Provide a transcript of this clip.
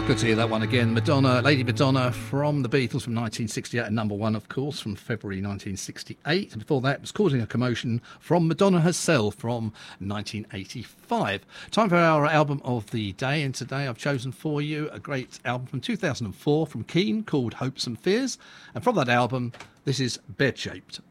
Good to hear that one again. Madonna, Lady Madonna from the Beatles from 1968, and number one, of course, from February 1968. And before that, it was Causing a Commotion from Madonna herself from 1985. Time for our album of the day, and today I've chosen for you a great album from 2004 from Keane called Hopes and Fears. And from that album, this is Bed Shaped.